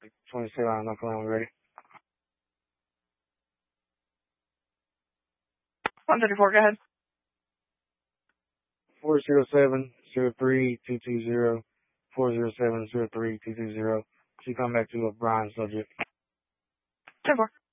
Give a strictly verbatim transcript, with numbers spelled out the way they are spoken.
twenty-seven out of North Carolina, ready? one thirty-four, go ahead. four zero seven, zero three, two two zero, four zero seven, zero three, two two zero. She come back to a Brian subject. ten four.